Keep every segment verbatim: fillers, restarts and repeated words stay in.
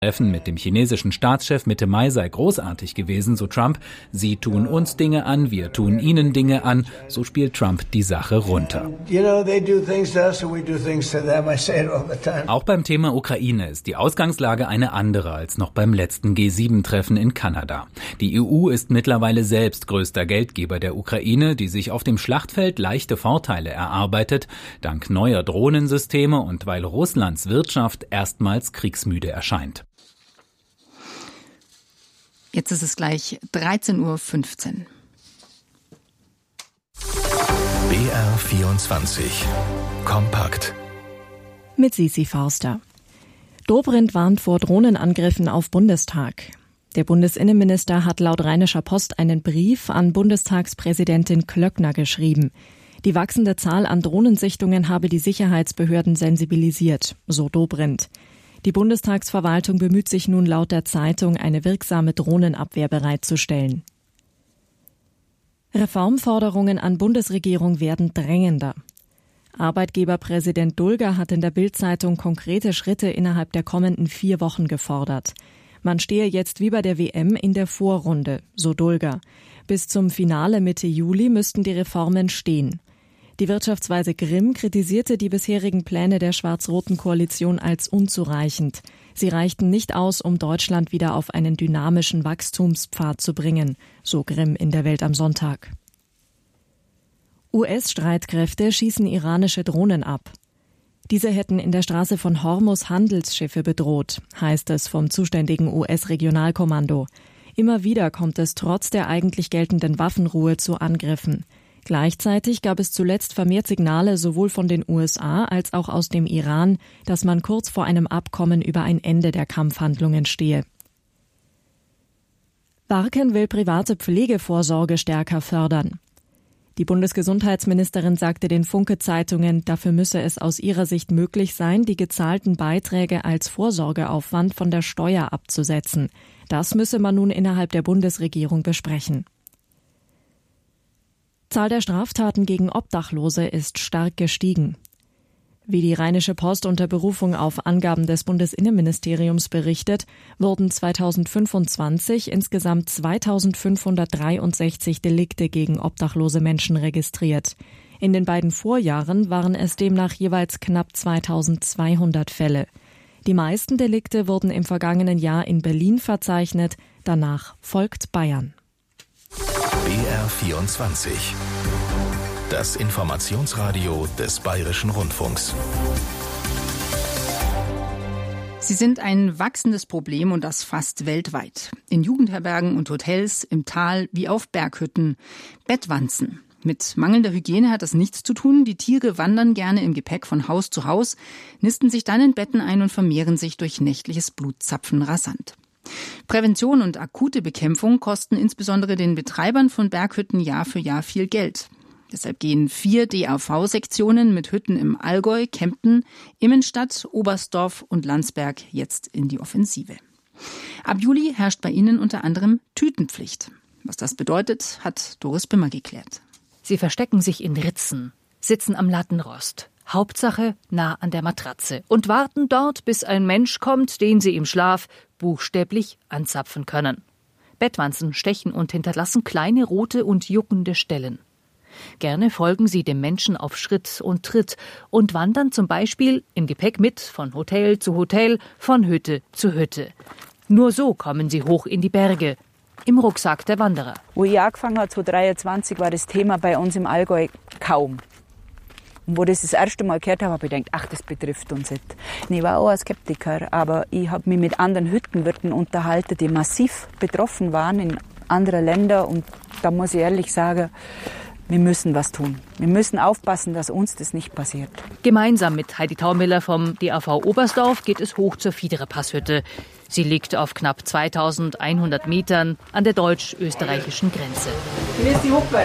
Treffen mit dem chinesischen Staatschef Mitte Mai sei großartig gewesen, so Trump. Sie tun uns Dinge an, wir tun ihnen Dinge an. So spielt Trump die Sache runter. Auch beim Thema Ukraine ist die Ausgangslage eine andere als noch beim letzten G sieben Treffen in Kanada. Die E U ist mittlerweile selbst größter Geldgeber der Ukraine, die sich auf dem Schlachtfeld leichte Vorteile erarbeitet, dank neuer Drohnensysteme und weil Russlands Wirtschaft erstmals kriegsmüde erscheint. Jetzt ist es gleich dreizehn Uhr fünfzehn. B R vierundzwanzig Kompakt mit Sisi Forster. Dobrindt warnt vor Drohnenangriffen auf Bundestag. Der Bundesinnenminister hat laut Rheinischer Post einen Brief an Bundestagspräsidentin Klöckner geschrieben. Die wachsende Zahl an Drohnensichtungen habe die Sicherheitsbehörden sensibilisiert, so Dobrindt. Die Bundestagsverwaltung bemüht sich nun laut der Zeitung, eine wirksame Drohnenabwehr bereitzustellen. Reformforderungen an Bundesregierung werden drängender. Arbeitgeberpräsident Dulger hat in der Bild-Zeitung konkrete Schritte innerhalb der kommenden vier Wochen gefordert. Man stehe jetzt wie bei der W M in der Vorrunde, so Dulger. Bis zum Finale Mitte Juli müssten die Reformen stehen. Die Wirtschaftsweise Grimm kritisierte die bisherigen Pläne der schwarz-roten Koalition als unzureichend. Sie reichten nicht aus, um Deutschland wieder auf einen dynamischen Wachstumspfad zu bringen, so Grimm in der Welt am Sonntag. U S-Streitkräfte schießen iranische Drohnen ab. Diese hätten in der Straße von Hormuz Handelsschiffe bedroht, heißt es vom zuständigen U S-Regionalkommando. Immer wieder kommt es trotz der eigentlich geltenden Waffenruhe zu Angriffen. Gleichzeitig gab es zuletzt vermehrt Signale sowohl von den U S A als auch aus dem Iran, dass man kurz vor einem Abkommen über ein Ende der Kampfhandlungen stehe. Barken will private Pflegevorsorge stärker fördern. Die Bundesgesundheitsministerin sagte den Funke-Zeitungen, dafür müsse es aus ihrer Sicht möglich sein, die gezahlten Beiträge als Vorsorgeaufwand von der Steuer abzusetzen. Das müsse man nun innerhalb der Bundesregierung besprechen. Zahl der Straftaten gegen Obdachlose ist stark gestiegen. Wie die Rheinische Post unter Berufung auf Angaben des Bundesinnenministeriums berichtet, wurden zweitausendfünfundzwanzig insgesamt zweitausendfünfhundertdreiundsechzig Delikte gegen obdachlose Menschen registriert. In den beiden Vorjahren waren es demnach jeweils knapp zweitausendzweihundert Fälle. Die meisten Delikte wurden im vergangenen Jahr in Berlin verzeichnet, danach folgt Bayern. B R vierundzwanzig. Das Informationsradio des Bayerischen Rundfunks. Sie sind ein wachsendes Problem und das fast weltweit. In Jugendherbergen und Hotels, im Tal wie auf Berghütten. Bettwanzen. Mit mangelnder Hygiene hat das nichts zu tun. Die Tiere wandern gerne im Gepäck von Haus zu Haus, nisten sich dann in Betten ein und vermehren sich durch nächtliches Blutzapfen rasant. Prävention und akute Bekämpfung kosten insbesondere den Betreibern von Berghütten Jahr für Jahr viel Geld. Deshalb gehen vier D A V-Sektionen mit Hütten im Allgäu, Kempten, Immenstadt, Oberstdorf und Landsberg jetzt in die Offensive. Ab Juli herrscht bei ihnen unter anderem Tütenpflicht. Was das bedeutet, hat Doris Bimmer geklärt. Sie verstecken sich in Ritzen, sitzen am Lattenrost. Hauptsache nah an der Matratze und warten dort, bis ein Mensch kommt, den sie im Schlaf buchstäblich anzapfen können. Bettwanzen stechen und hinterlassen kleine rote und juckende Stellen. Gerne folgen sie dem Menschen auf Schritt und Tritt und wandern zum Beispiel im Gepäck mit von Hotel zu Hotel, von Hütte zu Hütte. Nur so kommen sie hoch in die Berge, im Rucksack der Wanderer. Wo ich angefangen habe, zweitausenddreiundzwanzig, war das Thema bei uns im Allgäu kaum. Und wo ich das das erste Mal gehört habe, habe ich gedacht, ach, das betrifft uns nicht. Und ich war auch ein Skeptiker, aber ich habe mich mit anderen Hüttenwirten unterhalten, die massiv betroffen waren in anderen Ländern. Und da muss ich ehrlich sagen, wir müssen was tun. Wir müssen aufpassen, dass uns das nicht passiert. Gemeinsam mit Heidi Taumiller vom D A V Oberstdorf geht es hoch zur Fiederer Passhütte. Sie liegt auf knapp zweitausendeinhundert Metern an der deutsch-österreichischen Grenze. Grüß dich, Hubert.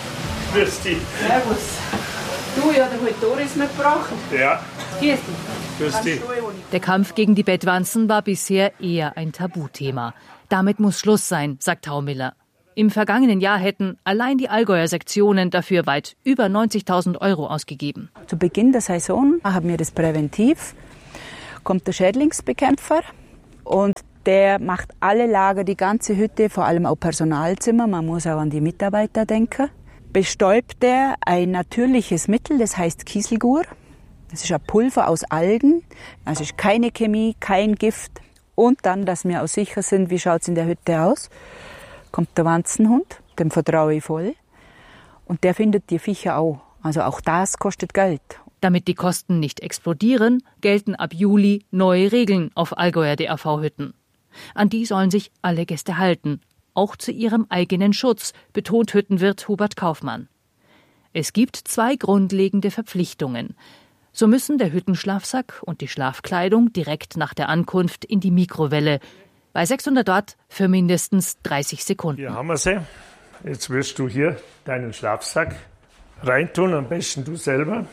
Grüß dich. Servus. Du, ja, der hat Doris mitgebracht. Ja. Grüß dich. Grüß dich. Der Kampf gegen die Bettwanzen war bisher eher ein Tabuthema. Damit muss Schluss sein, sagt Taumiller. Im vergangenen Jahr hätten allein die Allgäuer Sektionen dafür weit über neunzigtausend Euro ausgegeben. Zu Beginn der Saison haben wir das präventiv. Kommt der Schädlingsbekämpfer Und der macht alle Lager, die ganze Hütte, vor allem auch Personalzimmer. Man muss auch an die Mitarbeiter denken. Bestäubt er ein natürliches Mittel, das heißt Kieselgur. Das ist ein Pulver aus Algen. Also ist keine Chemie, kein Gift. Und dann, dass wir auch sicher sind, wie schaut es in der Hütte aus, kommt der Wanzenhund, dem vertraue ich voll. Und der findet die Viecher auch. Also auch das kostet Geld. Damit die Kosten nicht explodieren, gelten ab Juli neue Regeln auf Allgäuer D A V-Hütten. An die sollen sich alle Gäste halten, auch zu ihrem eigenen Schutz, betont Hüttenwirt Hubert Kaufmann. Es gibt zwei grundlegende Verpflichtungen. So müssen der Hüttenschlafsack und die Schlafkleidung direkt nach der Ankunft in die Mikrowelle, bei sechshundert Watt für mindestens dreißig Sekunden. Hier haben wir sie. Jetzt wirst du hier deinen Schlafsack reintun, am besten du selber.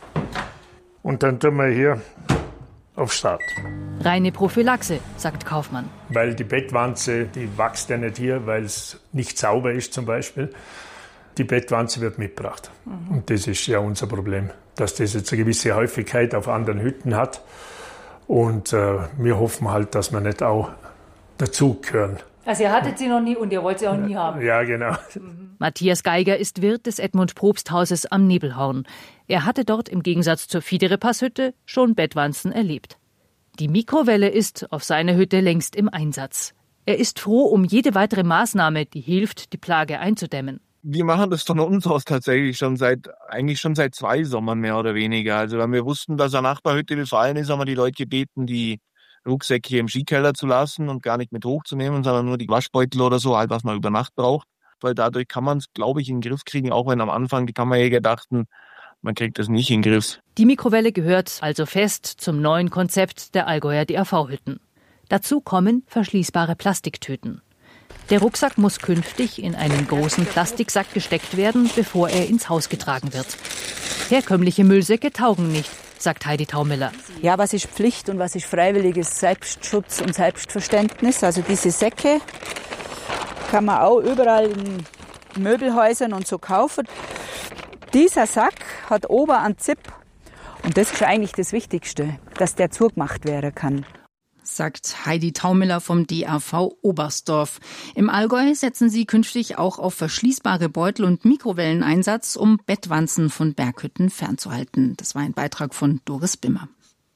Und dann tun wir hier auf Start. Reine Prophylaxe, sagt Kaufmann. Weil die Bettwanze, die wächst ja nicht hier, weil es nicht sauber ist zum Beispiel. Die Bettwanze wird mitgebracht. Mhm. Und das ist ja unser Problem, dass das jetzt eine gewisse Häufigkeit auf anderen Hütten hat. Und äh, wir hoffen halt, dass wir nicht auch dazugehören. Also ihr hattet sie noch nie und ihr wollt sie auch nie haben. Ja, genau. Mhm. Matthias Geiger ist Wirt des Edmund-Probst-Hauses am Nebelhorn. Er hatte dort im Gegensatz zur Fiederepass-Hütte schon Bettwanzen erlebt. Die Mikrowelle ist auf seiner Hütte längst im Einsatz. Er ist froh um jede weitere Maßnahme, die hilft, die Plage einzudämmen. Wir machen das von uns aus tatsächlich schon seit, eigentlich schon seit zwei Sommern mehr oder weniger. Also wenn wir wussten, dass eine Nachbarhütte befallen ist, haben wir die Leute gebeten, die Rucksäcke hier im Skikeller zu lassen und gar nicht mit hochzunehmen, sondern nur die Waschbeutel oder so, halt was man über Nacht braucht. Weil dadurch kann man es, glaube ich, in den Griff kriegen, auch wenn am Anfang die Kammerjäger dachten, man kriegt das nicht in den Griff. Die Mikrowelle gehört also fest zum neuen Konzept der Allgäuer D A V-Hütten. Dazu kommen verschließbare Plastiktüten. Der Rucksack muss künftig in einen großen Plastiksack gesteckt werden, bevor er ins Haus getragen wird. Herkömmliche Müllsäcke taugen nicht, sagt Heidi Taumiller. Ja, was ist Pflicht und was ist freiwilliges Selbstschutz und Selbstverständnis? Also diese Säcke kann man auch überall in Möbelhäusern und so kaufen. Dieser Sack hat oben einen Zip und das ist eigentlich das Wichtigste, dass der zugemacht werden kann. Sagt Heidi Taumiller vom D A V Oberstdorf. Im Allgäu setzen sie künftig auch auf verschließbare Beutel und Mikrowelleneinsatz, um Bettwanzen von Berghütten fernzuhalten. Das war ein Beitrag von Doris Bimmer.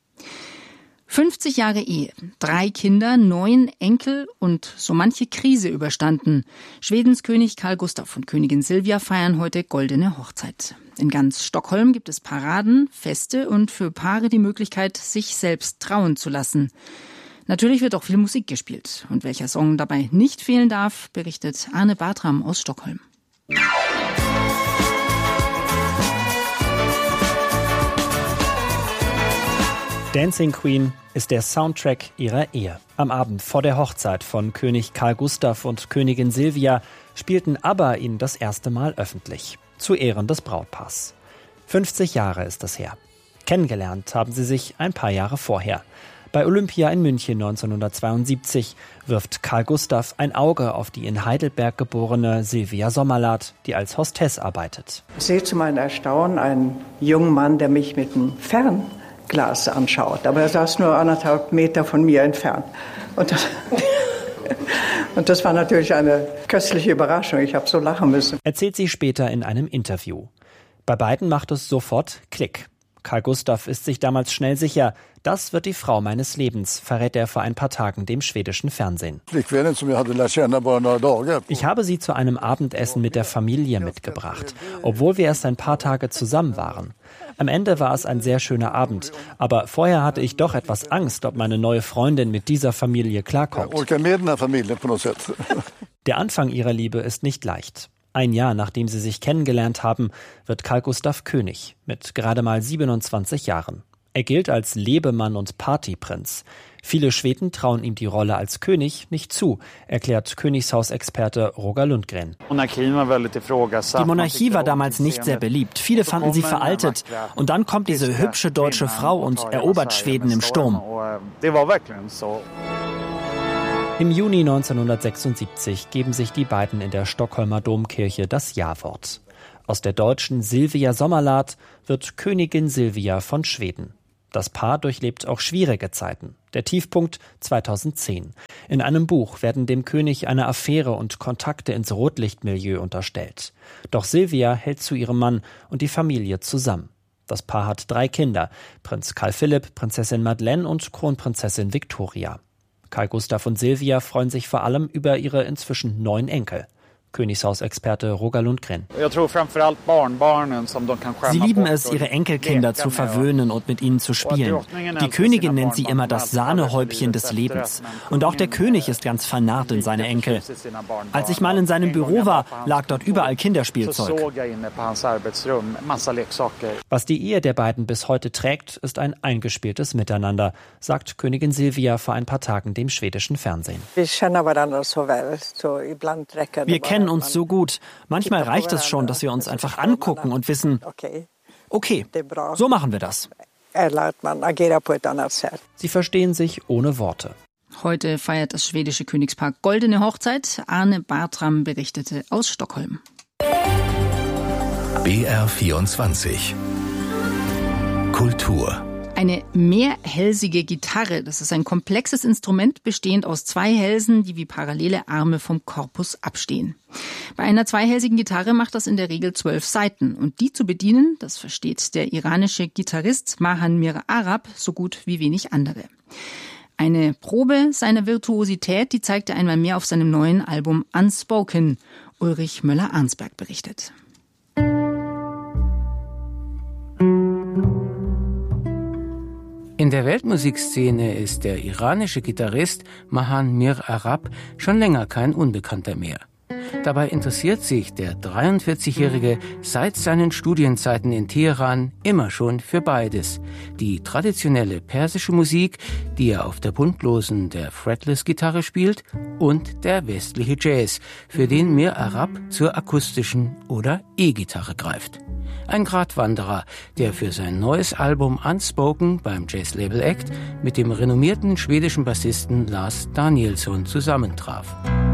fünfzig Jahre Ehe, drei Kinder, neun Enkel und so manche Krise überstanden. Schwedens König Carl Gustaf und Königin Silvia feiern heute goldene Hochzeit. In ganz Stockholm gibt es Paraden, Feste und für Paare die Möglichkeit, sich selbst trauen zu lassen. Natürlich wird auch viel Musik gespielt. Und welcher Song dabei nicht fehlen darf, berichtet Arne Bartram aus Stockholm. Dancing Queen ist der Soundtrack ihrer Ehe. Am Abend vor der Hochzeit von König Carl Gustaf und Königin Silvia spielten ABBA ihn das erste Mal öffentlich. Zu Ehren des Brautpaars. fünfzig Jahre ist es her. Kennengelernt haben sie sich ein paar Jahre vorher. Bei Olympia in München neunzehnhundertzweiundsiebzig wirft Carl Gustaf ein Auge auf die in Heidelberg geborene Silvia Sommerlath, die als Hostess arbeitet. Ich sehe zu meinem Erstaunen einen jungen Mann, der mich mit einem Fernglas anschaut. Aber er saß nur anderthalb Meter von mir entfernt. Und das, und das war natürlich eine köstliche Überraschung. Ich habe so lachen müssen. Erzählt sie später in einem Interview. Bei beiden macht es sofort Klick. Carl Gustaf ist sich damals schnell sicher, das wird die Frau meines Lebens, verrät er vor ein paar Tagen dem schwedischen Fernsehen. Ich habe sie zu einem Abendessen mit der Familie mitgebracht, obwohl wir erst ein paar Tage zusammen waren. Am Ende war es ein sehr schöner Abend, aber vorher hatte ich doch etwas Angst, ob meine neue Freundin mit dieser Familie klarkommt. Der Anfang ihrer Liebe ist nicht leicht. Ein Jahr nachdem sie sich kennengelernt haben, wird Carl Gustaf König mit gerade mal siebenundzwanzig Jahren. Er gilt als Lebemann und Partyprinz. Viele Schweden trauen ihm die Rolle als König nicht zu, erklärt Königshausexperte Roger Lundgren. Die Monarchie war damals nicht sehr beliebt. Viele fanden sie veraltet. Und dann kommt diese hübsche deutsche Frau und erobert Schweden im Sturm. Im Juni neunzehnhundertsechsundsiebzig geben sich die beiden in der Stockholmer Domkirche das Ja-Wort. Aus der deutschen Silvia Sommerlath wird Königin Silvia von Schweden. Das Paar durchlebt auch schwierige Zeiten. Der Tiefpunkt zweitausendzehn. In einem Buch werden dem König eine Affäre und Kontakte ins Rotlichtmilieu unterstellt. Doch Silvia hält zu ihrem Mann und die Familie zusammen. Das Paar hat drei Kinder: Prinz Karl Philipp, Prinzessin Madeleine und Kronprinzessin Victoria. Karl Gustav und Silvia freuen sich vor allem über ihre inzwischen neun Enkel. Königshausexperte Roger Lundgren. Sie lieben es, ihre Enkelkinder zu verwöhnen und mit ihnen zu spielen. Die Königin nennt sie immer das Sahnehäubchen des Lebens. Und auch der König ist ganz vernarrt in seine Enkel. Als ich mal in seinem Büro war, lag dort überall Kinderspielzeug. Was die Ehe der beiden bis heute trägt, ist ein eingespieltes Miteinander, sagt Königin Silvia vor ein paar Tagen dem schwedischen Fernsehen. Wir kennen uns so gut. Manchmal reicht es schon, dass wir uns einfach angucken und wissen, okay, so machen wir das. Sie verstehen sich ohne Worte. Heute feiert das schwedische Königspaar goldene Hochzeit. Arne Bartram berichtete aus Stockholm. B R vierundzwanzig Kultur. Eine mehrhälsige Gitarre, das ist ein komplexes Instrument, bestehend aus zwei Hälsen, die wie parallele Arme vom Korpus abstehen. Bei einer zweihälsigen Gitarre macht das in der Regel zwölf Saiten. Und die zu bedienen, das versteht der iranische Gitarrist Mahan Mir Arab so gut wie wenig andere. Eine Probe seiner Virtuosität, die zeigt er einmal mehr auf seinem neuen Album Unspoken. Ulrich Möller-Arnsberg berichtet. In der Weltmusikszene ist der iranische Gitarrist Mahan Mir Arab schon länger kein Unbekannter mehr. Dabei interessiert sich der dreiundvierzigjährige seit seinen Studienzeiten in Teheran immer schon für beides. Die traditionelle persische Musik, die er auf der Buntlosen der Fretless-Gitarre spielt, und der westliche Jazz, für den Mir Arab zur akustischen oder E-Gitarre greift. Ein Gratwanderer, der für sein neues Album Unspoken beim Jazzlabel Act mit dem renommierten schwedischen Bassisten Lars Danielsson zusammentraf.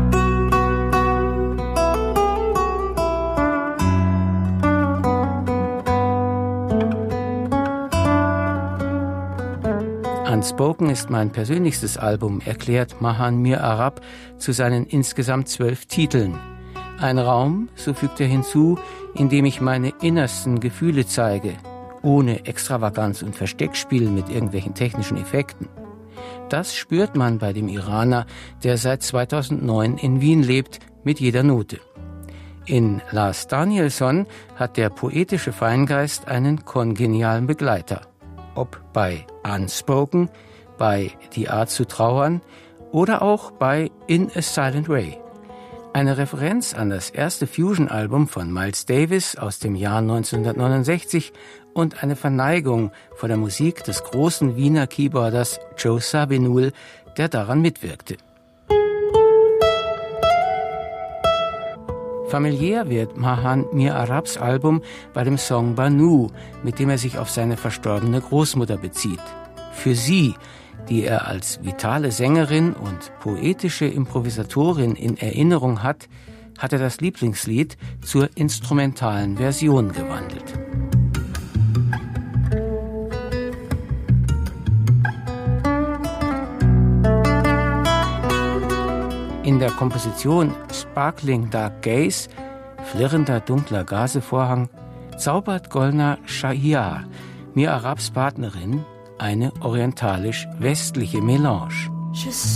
Unspoken ist mein persönlichstes Album, erklärt Mahan Mir Arab zu seinen insgesamt zwölf Titeln. Ein Raum, so fügt er hinzu, in dem ich meine innersten Gefühle zeige, ohne Extravaganz und Versteckspiel mit irgendwelchen technischen Effekten. Das spürt man bei dem Iraner, der seit zweitausendneun in Wien lebt, mit jeder Note. In Lars Danielsson hat der poetische Feingeist einen kongenialen Begleiter. Ob bei Unspoken, bei Die Art zu trauern oder auch bei In a Silent Way. Eine Referenz an das erste Fusion-Album von Miles Davis aus dem Jahr neunzehnhundertneunundsechzig und eine Verneigung vor der Musik des großen Wiener Keyboarders Joe Zawinul, der daran mitwirkte. Familiär wird Mahan Mir Arabs Album bei dem Song Banu, mit dem er sich auf seine verstorbene Großmutter bezieht. Für sie, die er als vitale Sängerin und poetische Improvisatorin in Erinnerung hat, hat er das Lieblingslied zur instrumentalen Version gewandelt. In der Komposition Sparkling Dark Gaze, flirrender dunkler Gazevorhang, zaubert Golnar Shahiyar, Mir Arabs Partnerin, eine orientalisch-westliche Melange.